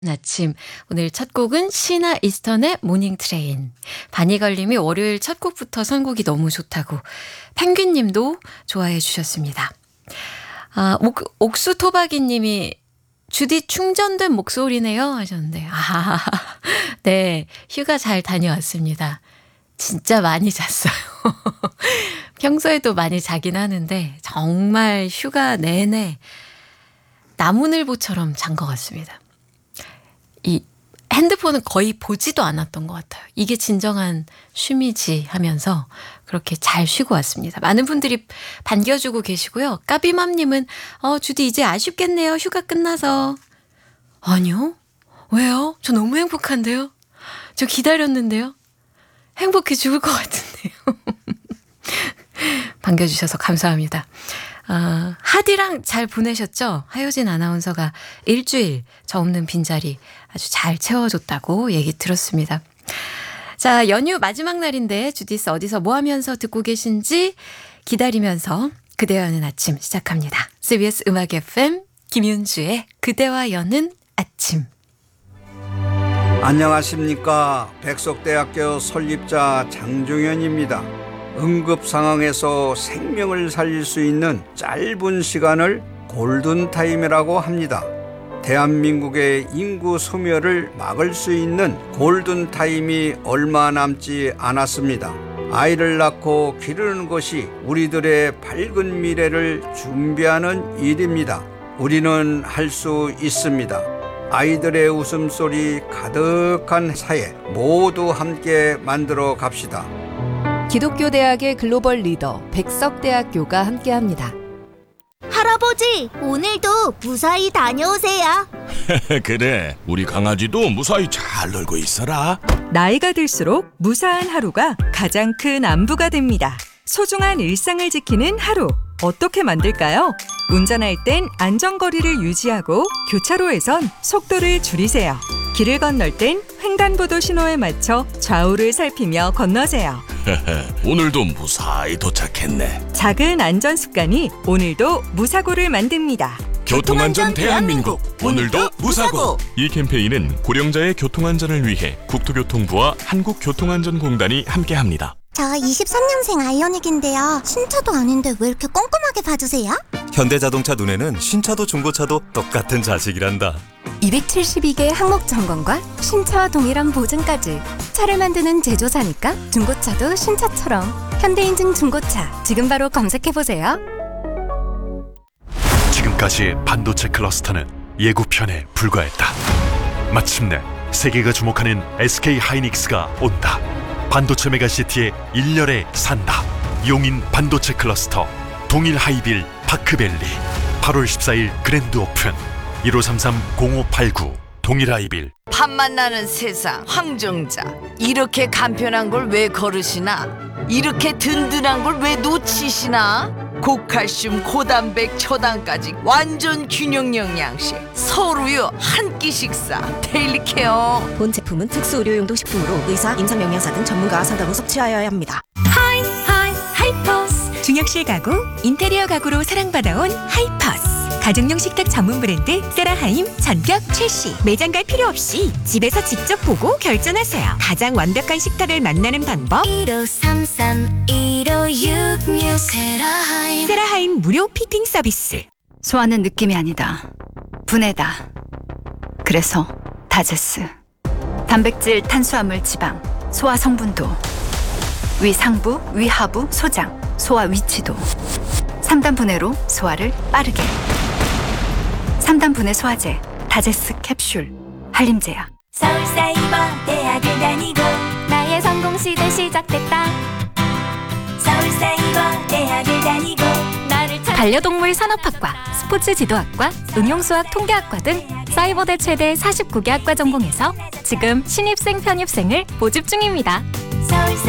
아침 오늘 첫 곡은 시나 이스턴의 모닝 트레인. 바니걸님이 월요일 첫 곡부터 선곡이 너무 좋다고 펭귄님도 좋아해 주셨습니다. 옥수토박이님이 주디 충전된 목소리네요 하셨는데 네, 휴가 잘 다녀왔습니다. 진짜 많이 잤어요. 평소에도 많이 자긴 하는데 정말 휴가 내내 나무늘보처럼 잔 것 같습니다. 이 핸드폰은 거의 보지도 않았던 것 같아요. 이게 진정한 쉼이지 하면서 그렇게 잘 쉬고 왔습니다. 많은 분들이 반겨주고 계시고요. 까비맘님은 주디 이제 아쉽겠네요. 휴가 끝나서. 아니요. 왜요? 저 너무 행복한데요. 저 기다렸는데요. 행복해 죽을 것 같은데요. 반겨주셔서 감사합니다. 하디랑 잘 보내셨죠? 하효진 아나운서가 일주일 저 없는 빈자리 아주 잘 채워줬다고 얘기 들었습니다. 자, 연휴 마지막 날인데 주디스 어디서 뭐 하면서 듣고 계신지 기다리면서 그대와 여는 아침 시작합니다. CBS 음악 FM 김윤주의 그대와 여는 아침. 안녕하십니까. 백석대학교 설립자 장종현입니다. 응급 상황에서 생명을 살릴 수 있는 짧은 시간을 골든타임이라고 합니다. 대한민국의 인구 소멸을 막을 수 있는 골든타임이 얼마 남지 않았습니다. 아이를 낳고 기르는 것이 우리들의 밝은 미래를 준비하는 일입니다. 우리는 할 수 있습니다. 아이들의 웃음소리 가득한 사회 모두 함께 만들어 갑시다. 기독교 대학의 글로벌 리더 백석대학교가 함께합니다. 할아버지, 오늘도 무사히 다녀오세요. 그래, 우리 강아지도 무사히 잘 놀고 있어라. 나이가 들수록 무사한 하루가 가장 큰 안부가 됩니다. 소중한 일상을 지키는 하루, 어떻게 만들까요? 운전할 땐 안전거리를 유지하고 교차로에선 속도를 줄이세요. 길을 건널 땐 횡단보도 신호에 맞춰 좌우를 살피며 건너세요. 오늘도 무사히 도착했네. 작은 안전 습관이 오늘도 무사고를 만듭니다. 교통안전 대한민국, 오늘도 무사고. 이 캠페인은 고령자의 교통안전을 위해 국토교통부와 한국교통안전공단이 함께합니다. 저 23년생 아이오닉인데요. 신차도 아닌데 왜 이렇게 꼼꼼하게 봐주세요? 현대자동차 눈에는 신차도 중고차도 똑같은 자식이란다. 272개 항목 점검과 신차와 동일한 보증까지. 차를 만드는 제조사니까 중고차도 신차처럼. 현대인증 중고차 지금 바로 검색해보세요. 지금까지 반도체 클러스터는 예고편에 불과했다. 마침내 세계가 주목하는 SK 하이닉스가 온다. 반도체 메가시티의 일렬에 산다. 용인 반도체 클러스터 동일 하이빌 파크밸리 8월 14일 그랜드 오픈 1533-0589 동일 하이빌. 팝만 나는 세상 황정자, 이렇게 간편한 걸 왜 거르시나? 이렇게 든든한 걸 왜 놓치시나? 고칼슘, 고단백, 초당까지 완전 균형 영양식. 서울우유 한 끼 식사 데일리 케어. 본 제품은 특수 의료용도 식품으로 의사, 임상영양사 등 전문가와 상담 후 섭취하여야 합니다. 하이퍼스. 중역실 가구, 인테리어 가구로 사랑받아온 하이퍼스. 가정용 식탁 전문 브랜드 세라하임 전격 출시. 매장 갈 필요 없이 집에서 직접 보고 결정하세요. 가장 완벽한 식탁을 만나는 방법 1533-1566 세라하임 무료 피팅 서비스. 소화는 느낌이 아니다. 분해다. 그래서 다제스. 단백질, 탄수화물, 지방, 소화 성분도, 위 상부, 위 하부, 소장, 소화 위치도. 3단 분해로 소화를 빠르게. 3단 분해 소화제 다제스 캡슐. 한림제약. 서울사이버 대학을 다니고 나의 성공 시대 시작됐다. 서울사이버 대학을 다니고 반려동물 산업학과, 스포츠 지도학과, 응용수학 통계학과 등 사이버대 최대 49개 학과 전공에서 지금 신입생 편입생을 모집 중입니다. 서울사이버